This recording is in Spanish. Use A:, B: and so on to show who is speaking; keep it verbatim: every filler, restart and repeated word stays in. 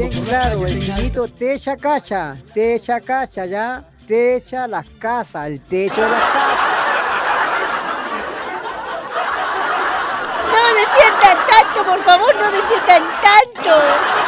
A: bien
B: con las
A: claro,
B: calles
A: el
B: en alto.
A: chinito techa cacha, techa cacha, ya, techa las casas, el techo de las casas.
C: No defiendan tanto, por favor, no defiendan tanto.